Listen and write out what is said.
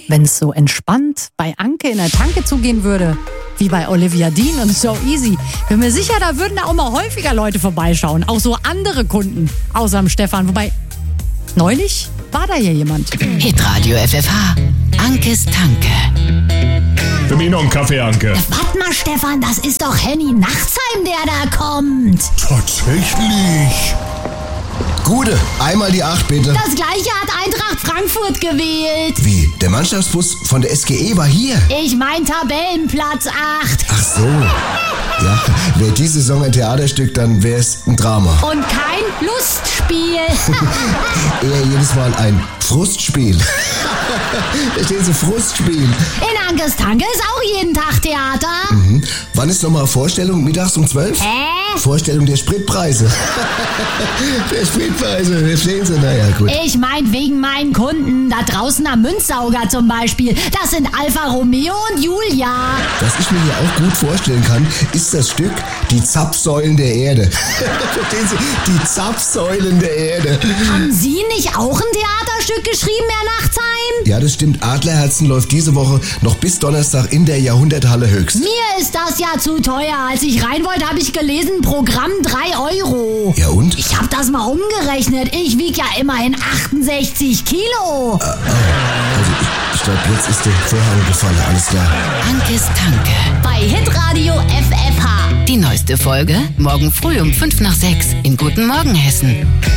wenn es so entspannt bei Anke in der Tanke zugehen würde, wie bei Olivia Dean und So Easy, bin mir sicher, da würden auch mal häufiger Leute vorbeischauen. Auch so andere Kunden, außer dem Stefan. Wobei, neulich war da hier jemand. Hitradio FFH. Ankes Tanke. Für mich noch einen Kaffee, Anke. Warte mal, Stefan, das ist doch Henny Nachtsheim, der da kommt. Tatsächlich. Gude, einmal die 8 bitte. Das gleiche hat Eintracht Frankfurt gewählt. Wie? Der Mannschaftsbus von der SGE war hier? Ich mein Tabellenplatz 8. Ach so. Ja, wäre die Saison ein Theaterstück, dann wäre es ein Drama. Und kein Lustspiel. Eher jedes Mal ein Frustspiel. Verstehen Sie, Frustspiel. In Ankes Tanke ist auch jeden Tag Theater. Wann ist nochmal Vorstellung? Mittags um 12? Vorstellung der Spritpreise. Der Spritpreise, verstehen Sie? Naja, gut. Ich mein wegen meinen Kunden, da draußen am Münzsauger zum Beispiel. Das sind Alfa Romeo und Julia. Was ich mir hier auch gut vorstellen kann, ist das Stück Die Zapfsäulen der Erde. Verstehen Sie? Die Zapfsäulen der Erde. Haben Sie nicht auch ein Theaterstück geschrieben, Herr Nachtsheim? Ja, das stimmt. Adlerherzen läuft diese Woche noch bis Donnerstag in der Jahrhunderthalle Höchst. Mir ist das ja zu teuer. Als ich rein wollte, habe ich gelesen, Programm 3 Euro. Ja und? Ich habe das mal umgerechnet. Ich wiege ja immerhin 68 Kilo. Also ich glaube, jetzt ist der Vorhang gefallen. Alles klar. Ankes Tanke. Bei Hitradio FFH. Die neueste Folge morgen früh um 5 nach 6 in Guten Morgen Hessen.